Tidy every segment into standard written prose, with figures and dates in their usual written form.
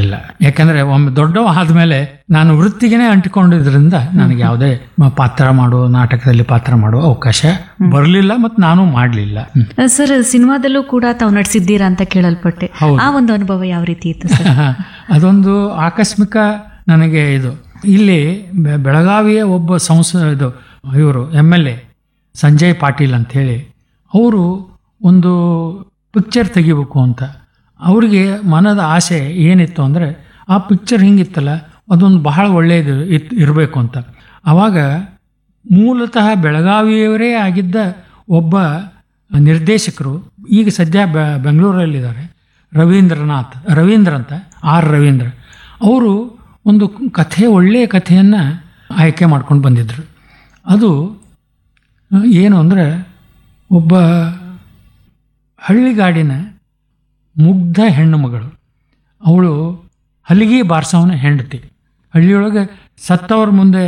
ಮಾಡಲಿಲ್ಲ. ಯಾಕಂದರೆ ಒಮ್ಮೆ ದೊಡ್ಡವ ಆದಮೇಲೆ ನಾನು ವೃತ್ತಿಗೆ ಅಂಟಿಕೊಂಡಿದ್ರಿಂದ ನನಗೆ ಯಾವುದೇ ಪಾತ್ರ ಮಾಡುವ ನಾಟಕದಲ್ಲಿ ಪಾತ್ರ ಮಾಡುವ ಅವಕಾಶ ಬರಲಿಲ್ಲ ಮತ್ತು ನಾನು ಮಾಡಲಿಲ್ಲ. ಸರ್, ಸಿನಿಮಾದಲ್ಲೂ ಕೂಡ ತಾವು ನಡೆಸಿದ್ದೀರಾ ಅಂತ ಕೇಳಲ್ಪಟ್ಟೆ. ಆ ಒಂದು ಅನುಭವ ಯಾವ ರೀತಿ ಇತ್ತು ಸರ್? ಅದೊಂದು ಆಕಸ್ಮಿಕ ನನಗೆ. ಇದು ಇಲ್ಲಿ ಬೆಳಗಾವಿಯ ಒಬ್ಬ ಇವರು MLA ಸಂಜಯ್ ಪಾಟೀಲ್ ಅಂಥೇಳಿ, ಅವರು ಒಂದು ಪಿಕ್ಚರ್ ತೆಗಿಬೇಕು ಅಂತ ಅವ್ರಿಗೆ ಮನದ ಆಸೆ ಏನಿತ್ತು ಅಂದರೆ, ಆ ಪಿಕ್ಚರ್ ಹಿಂಗಿತ್ತಲ್ಲ ಅದೊಂದು ಬಹಳ ಒಳ್ಳೆಯದು ಇರಬೇಕು ಅಂತ. ಆವಾಗ ಮೂಲತಃ ಬೆಳಗಾವಿಯವರೇ ಆಗಿದ್ದ ಒಬ್ಬ ನಿರ್ದೇಶಕರು ಈಗ ಸದ್ಯ ಬೆಂಗಳೂರಲ್ಲಿದ್ದಾರೆ, ರವೀಂದ್ರ ಅಂತ, ರವೀಂದ್ರ ಅವರು ಒಂದು ಒಳ್ಳೆಯ ಕಥೆಯನ್ನು ಆಯ್ಕೆ ಮಾಡ್ಕೊಂಡು ಬಂದಿದ್ದರು. ಅದು ಏನು ಅಂದರೆ, ಒಬ್ಬ ಹಳ್ಳಿಗಾಡಿನ ಮುಗ್ಧ ಹೆಣ್ಣು ಮಗಳು, ಅವಳು ಹಲಿಗೆ ಬಾರಿಸೋವನ ಹೆಂಡತಿ. ಹಳ್ಳಿಯೊಳಗೆ ಸತ್ತವ್ರ ಮುಂದೆ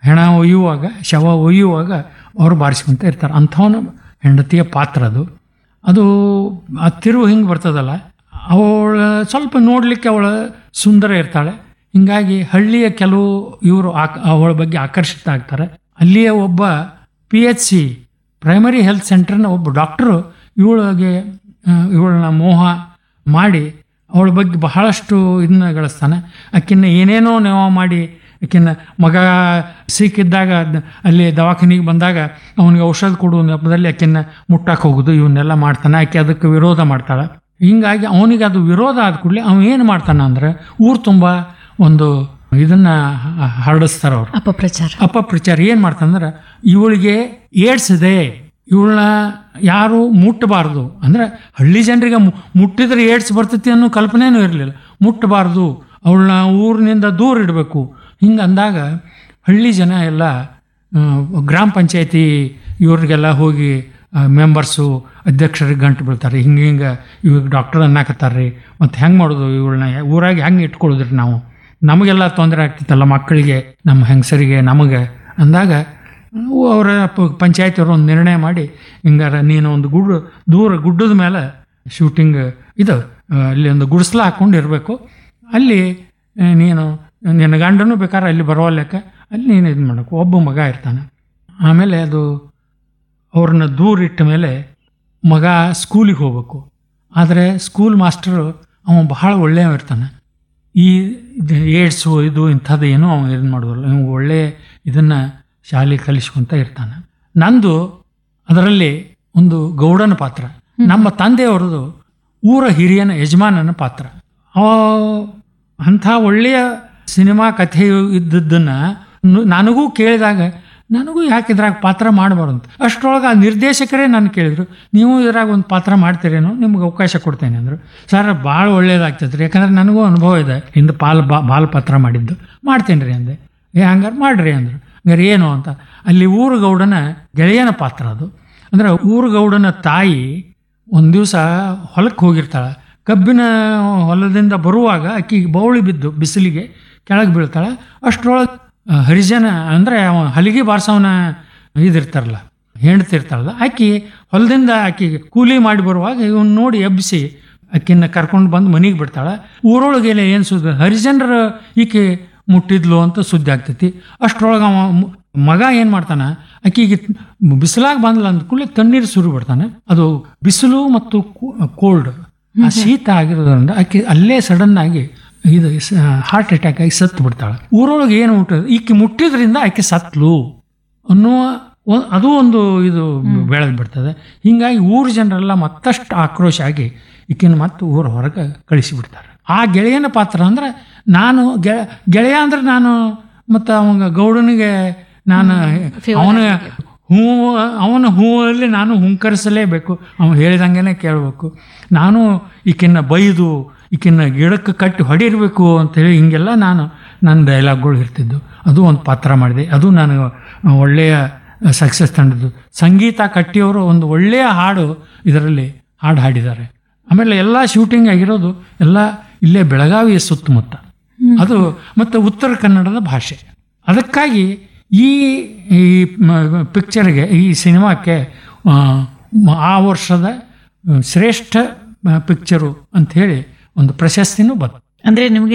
ಶವ ಒಯ್ಯುವಾಗ ಅವರು ಬಾರಿಸ್ಕೊಂತ ಇರ್ತಾರೆ. ಅಂಥವನ ಹೆಂಡತಿಯ ಪಾತ್ರ ಅದು ಆ ತಿರುವು ಹಿಂಗೆ ಬರ್ತದಲ್ಲ, ಅವಳ ಸ್ವಲ್ಪ ನೋಡಲಿಕ್ಕೆ ಅವಳ ಸುಂದರ ಇರ್ತಾಳೆ. ಹೀಗಾಗಿ ಹಳ್ಳಿಯ ಕೆಲವು ಇವರು ಅವಳ ಬಗ್ಗೆ ಆಕರ್ಷಿತ ಆಗ್ತಾರೆ. ಅಲ್ಲಿಯ ಒಬ್ಬ PHC ಪ್ರೈಮರಿ ಹೆಲ್ತ್ ಸೆಂಟರ್ನ ಒಬ್ಬ ಡಾಕ್ಟ್ರು ಇವಳನ್ನ ಮೋಹ ಮಾಡಿ ಅವಳ ಬಗ್ಗೆ ಬಹಳಷ್ಟು ಇದನ್ನ ಗಳಿಸ್ತಾನೆ. ಆಕಿನ್ನ ಏನೇನೋ ನೆವ ಮಾಡಿ, ಆಕಿನ್ನ ಮಗ ಸಿಕ್ಕಿದ್ದಾಗ ಅಲ್ಲಿ ದವಾಖಾನಿಗೆ ಬಂದಾಗ ಅವನಿಗೆ ಔಷಧ ಕೊಡುವ ನೆಪದಲ್ಲಿ ಆಕಿನ್ನ ಮುಟ್ಟಕ್ಕೆ ಹೋಗೋದು, ಇವನ್ನೆಲ್ಲ ಮಾಡ್ತಾನೆ. ಆಕೆ ಅದಕ್ಕೆ ವಿರೋಧ ಮಾಡ್ತಾಳೆ. ಹೀಗಾಗಿ ಅವನಿಗೆ ಅದು ವಿರೋಧ ಆದ ಕೂಡಲೇ ಅವನು ಏನು ಮಾಡ್ತಾನೆ ಅಂದರೆ, ಊರು ತುಂಬ ಒಂದು ಇದನ್ನು ಹರಡಿಸ್ತಾರೆ ಅವರು, ಅಪಪ್ರಚಾರ. ಏನು ಮಾಡ್ತಾನಂದ್ರೆ, ಇವಳಿಗೆ ಏಡ್ಸ್ ಇದೆ, ಇವಳನ್ನ ಯಾರು ಮುಟ್ಟಬಾರ್ದು ಅಂದರೆ, ಹಳ್ಳಿ ಜನರಿಗೆ ಮುಟ್ಟಿದ್ರೆ ಏಡ್ಸ್ ಬರ್ತೈತಿ ಅನ್ನೋ ಕಲ್ಪನೆಯೂ ಇರಲಿಲ್ಲ. ಮುಟ್ಟಬಾರ್ದು, ಅವಳನ್ನ ಊರಿನಿಂದ ದೂರ ಇಡಬೇಕು. ಹಿಂಗೆ ಅಂದಾಗ ಹಳ್ಳಿ ಜನ ಎಲ್ಲ ಗ್ರಾಮ ಪಂಚಾಯತಿ ಇವ್ರಿಗೆಲ್ಲ ಹೋಗಿ ಮೆಂಬರ್ಸು ಅಧ್ಯಕ್ಷರಿಗೆ ಗಂಟು ಬೀಳ್ತಾರೆ. ಹಿಂಗೆ ಇವಾಗ ಡಾಕ್ಟರ್ ಅನ್ನಕತ್ತಾರ್ರಿ, ಮತ್ತು ಹೆಂಗೆ ಮಾಡೋದು, ಇವಳನ್ನ ಊರಾಗಿ ಹೆಂಗೆ ಇಟ್ಕೊಳ್ಳೋದ್ರಿ, ನಮಗೆಲ್ಲ ತೊಂದರೆ ಆಗ್ತಿತ್ತಲ್ಲ, ಮಕ್ಕಳಿಗೆ, ನಮ್ಮ ಹೆಂಗಸರಿಗೆ, ನಮಗೆ ಅಂದಾಗ ಅವರ ಪಂಚಾಯತಿಯವರು ಒಂದು ನಿರ್ಣಯ ಮಾಡಿ, ಹಿಂಗಾರ ನೀನು ಒಂದು ಗುಡ್ಡದ ಮೇಲೆ ಶೂಟಿಂಗ್ ಅಲ್ಲಿ ಒಂದು ಗುಡಿಸ್ಲ ಹಾಕ್ಕೊಂಡು ಇರಬೇಕು, ಅಲ್ಲಿ ನೀನು ನಿನ್ನ ಗಂಡನೂ ಬೇಕಾದ್ರೆ ಅಲ್ಲಿ ಬರೋಲ್ಲಕ್ಕ, ಅಲ್ಲಿ ನೀನು ಇದು ಮಾಡಬೇಕು. ಒಬ್ಬ ಮಗ ಇರ್ತಾನೆ. ಆಮೇಲೆ ಅದು ಅವ್ರನ್ನ ದೂರ ಇಟ್ಟ ಮೇಲೆ ಮಗ ಸ್ಕೂಲಿಗೆ ಹೋಗ್ಬೇಕು. ಆದರೆ ಸ್ಕೂಲ್ ಮಾಸ್ಟರು ಅವ ಬಹಳ ಒಳ್ಳೆಯ ಇರ್ತಾನೆ. ಈ ಏಡ್ಸು ಇಂಥದ್ದು ಏನೂ ಅವನು ಇದು ಮಾಡೋದಿಲ್ಲ. ಇವ್ ಒಳ್ಳೆಯ ಇದನ್ನು ಶಾಲೆ ಕಲಿಸ್ಕೊಂತ ಇರ್ತಾನೆ. ನಂದು ಅದರಲ್ಲಿ ಒಂದು ಗೌಡನ ಪಾತ್ರ, ನಮ್ಮ ತಂದೆಯವ್ರದ್ದು ಊರ ಹಿರಿಯನ ಯಜಮಾನನ ಪಾತ್ರ. ಅಂಥ ಒಳ್ಳೆಯ ಸಿನಿಮಾ ಕಥೆ ಇದ್ದದ್ದನ್ನು ನನಗೂ ಕೇಳಿದಾಗ ನನಗೂ ಯಾಕೆ ಇದ್ರಾಗ ಪಾತ್ರ ಮಾಡಬಾರ್ದು ಅಂತ. ಅಷ್ಟರೊಳಗೆ ಆ ನಿರ್ದೇಶಕರೇ ನಾನು ಕೇಳಿದರು, ನೀವು ಇದ್ರಾಗ ಒಂದು ಪಾತ್ರ ಮಾಡ್ತೀರೇನೋ, ನಿಮ್ಗೆ ಅವಕಾಶ ಕೊಡ್ತೇನೆ ಅಂದರು. ಸರ್, ಭಾಳ ಒಳ್ಳೇದಾಗ್ತದೆ ರೀ, ಯಾಕಂದ್ರೆ ನನಗೂ ಅನುಭವ ಇದೆ, ಹಿಂದೆ ಬಾಲ್ ಪಾತ್ರ ಮಾಡಿದ್ದು, ಮಾಡ್ತೇನೆ ರೀ ಅಂದೆ. ಹಂಗಾರೆ ಮಾಡಿರಿ ಅಂದರು. ಹಂಗಾರೆ ಏನು ಅಂತ, ಅಲ್ಲಿ ಊರುಗೌಡನ ಗೆಳೆಯನ ಪಾತ್ರ ಅದು. ಅಂದರೆ ಊರುಗೌಡನ ತಾಯಿ ಒಂದು ದಿವಸ ಹೊಲಕ್ಕೆ ಹೋಗಿರ್ತಾಳೆ. ಕಬ್ಬಿನ ಹೊಲದಿಂದ ಬರುವಾಗ ಆಕಿಗೆ ಬೌಳಿ ಬಿದ್ದು ಬಿಸಿಲಿಗೆ ಕೆಳಗೆ ಬೀಳ್ತಾಳೆ. ಅಷ್ಟರೊಳಗೆ ಹರಿಜನ ಅಂದರೆ ಹಲಿಗೆ ಬಾರಿಸೋವನ ಇದಿರ್ತಾರಲ್ಲ, ಹೆಂಡ್ತಿರ್ತಾರಲ್ಲ, ಆಕಿ ಹೊಲದಿಂದ ಆಕಿಗೆ ಕೂಲಿ ಮಾಡಿ ಬರುವಾಗ ಇವನು ನೋಡಿ ಎಬ್ಬಿಸಿ ಆಕಿನ ಕರ್ಕೊಂಡು ಬಂದು ಮನೆಗೆ ಬಿಡ್ತಾಳೆ. ಊರೊಳಗೆಲ್ಲ ಏನು ಸುದ್ದಿ, ಹರಿಜನರ ಈಕೆ ಮುಟ್ಟಿದ್ಲು ಅಂತ ಸುದ್ದಿ ಆಗ್ತೈತಿ. ಅಷ್ಟರೊಳಗೆ ಮಗ ಏನು ಮಾಡ್ತಾನೆ, ಆಕಿಗೆ ಬಿಸಿಲಾಗಿ ಬಂದ್ಲ ಅಂದ ಕೂಡಲೇ ತಣ್ಣೀರು ಸುರು ಬಿಡ್ತಾನೆ. ಅದು ಬಿಸಿಲು ಮತ್ತು ಕೋಲ್ಡ್, ಆ ಶೀತ ಆಗಿರೋದ್ರಿಂದ ಆಕೆ ಅಲ್ಲೇ ಸಡನ್ ಆಗಿ ಇದು ಹಾರ್ಟ್ ಅಟ್ಯಾಕ್ ಆಗಿ ಸತ್ತು ಬಿಡ್ತಾಳೆ. ಊರೊಳಗೆ ಏನು ಈಕೆ ಮುಟ್ಟಿದ್ರಿಂದ ಆಕೆ ಸತ್ಲು ಅನ್ನುವ ಅದು ಒಂದು ಇದು ಬೆಳೆದು ಬಿಡ್ತದೆ. ಹೀಗಾಗಿ ಊರ ಜನರೆಲ್ಲ ಮತ್ತಷ್ಟು ಆಕ್ರೋಶ ಆಗಿ ಈಕಿನ ಮತ್ತೆ ಊರ ಹೊರಗೆ ಕಳಿಸಿಬಿಡ್ತಾರೆ. ಆ ಗೆಳೆಯನ ಪಾತ್ರ ಅಂದರೆ, ನಾನು ಗೆಳೆಯ ಅಂದರೆ ನಾನು ಮತ್ತು ಅವಾಗ ಗೌಡನಿಗೆ ನಾನು ಅವನ ಹೂವಲ್ಲಿ ನಾನು ಹುಂಕರಿಸಲೇಬೇಕು, ಅವನು ಹೇಳಿದಂಗೆ ಕೇಳಬೇಕು. ನಾನು ಈಕಿನ್ನ ಬೈದು ಈಕಿನ್ನ ಗಿಡಕ್ಕೆ ಕಟ್ಟಿ ಹೊಡಿರ್ಬೇಕು ಅಂಥೇಳಿ ಹಿಂಗೆಲ್ಲ ನನ್ನ ಡೈಲಾಗ್ಗಳು ಇರ್ತಿದ್ದು. ಅದು ಒಂದು ಪಾತ್ರ ಮಾಡಿದೆ. ಅದು ನನಗೆ ಒಳ್ಳೆಯ ಸಕ್ಸಸ್ ತಂದಿದ್ದು. ಸಂಗೀತ ಕಟ್ಟಿಯವರು ಒಂದು ಒಳ್ಳೆಯ ಹಾಡು ಇದರಲ್ಲಿ ಹಾಡಿದ್ದಾರೆ. ಆಮೇಲೆ ಎಲ್ಲ ಶೂಟಿಂಗ್ ಆಗಿರೋದು ಎಲ್ಲ ಇಲ್ಲೇ ಬೆಳಗಾವಿಯ ಸುತ್ತಮುತ್ತ, ಅದು ಮತ್ತು ಉತ್ತರ ಕನ್ನಡದ ಭಾಷೆ. ಅದಕ್ಕಾಗಿ ಈ ಪಿಕ್ಚರ್ಗೆ, ಈ ಸಿನಿಮಾಕ್ಕೆ ಆ ವರ್ಷದ ಶ್ರೇಷ್ಠ ಪಿಕ್ಚರು ಅಂಥೇಳಿ ಒಂದು ಪ್ರಶಸ್ತಿನೂ ಬಂತು. ಅಂದರೆ ನಿಮಗೆ